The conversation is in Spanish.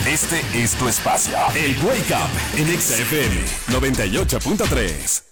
Este es tu espacio. El Wake Up en XFM 98.3.